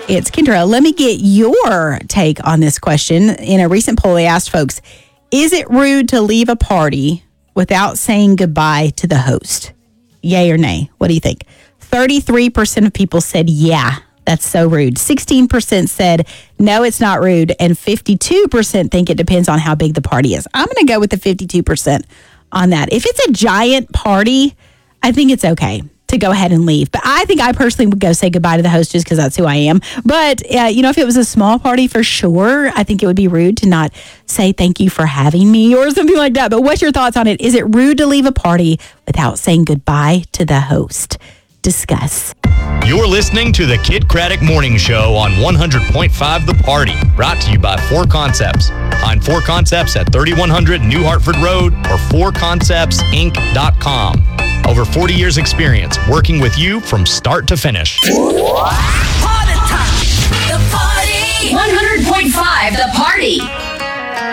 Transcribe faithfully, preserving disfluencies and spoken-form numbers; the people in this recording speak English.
It's Kendra. Let me get your take on this question. In a recent poll, they asked folks, is it rude to leave a party without saying goodbye to the host? Yay or nay? What do you think? thirty-three percent of people said, yeah, that's so rude. sixteen percent said, no, it's not rude. And fifty-two percent think it depends on how big the party is. I'm going to go with the fifty-two percent on that. If it's a giant party, I think it's okay to go ahead and leave. But I think I personally would go say goodbye to the host just because that's who I am. But, uh, you know, if it was a small party, for sure, I think it would be rude to not say thank you for having me or something like that. But what's your thoughts on it? Is it rude to leave a party without saying goodbye to the host? Discuss. You're listening to the Kid Craddock Morning Show on one hundred point five The Party, brought to you by Four Concepts. Find Four Concepts at thirty-one hundred New Hartford Road or four concepts inc dot com. Over forty years experience working with you from start to finish.